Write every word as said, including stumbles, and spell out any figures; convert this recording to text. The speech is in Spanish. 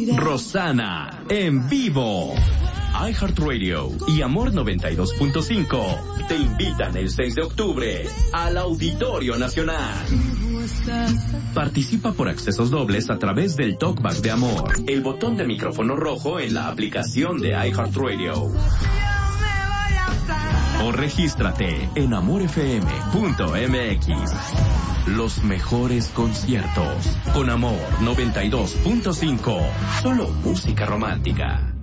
Rosana en vivo. iHeartRadio y Amor noventa y dos punto cinco te invitan el seis de octubre al Auditorio Nacional. Participa por accesos dobles a través del Talkback de Amor, el botón de micrófono rojo en la aplicación de iHeartRadio. O regístrate en amor f m punto m x. Los mejores conciertos con Amor noventa y dos punto cinco. Solo música romántica.